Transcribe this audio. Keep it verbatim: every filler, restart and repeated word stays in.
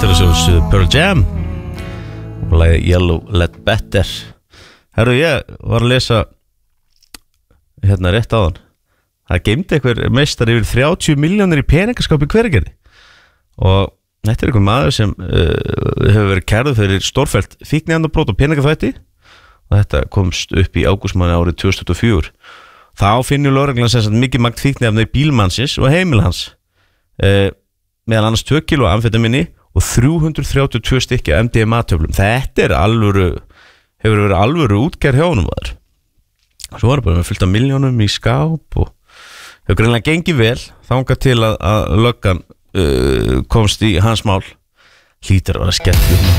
Hljómsveitarins Pearl Jam og lagið Yellow Ledbetter. Herru, ég var að lesa hérna rétt áðan. Það geymdi einhver meistar yfir þrjátíu milljónir í peningaskáp í Hveragerði og þetta er einhver maður sem uh, hefur verið kærður fyrir stórfellt fíkniefnabrot og peningaþvætti og þetta komst upp í ágústmánuði árið tvö þúsund tuttugu og fjögur. Þá finnur lögreglan sem sagt mikið magn fíkniefna í bílmannsins og heimil hans uh, meðal annars tvö kíló amfetamíni og þrjú hundruð þrjátíu og tvö stykki M D M A-töflum. Þetta er alvöru, hefur verið alvöru útgerð hjá honum maður. Svo var það bara með fullt af milljónum í skáp og hefur greinlega gengið vel þangað til að, að löggan uh, komst í hans mál. Hlýtur að vera skellur.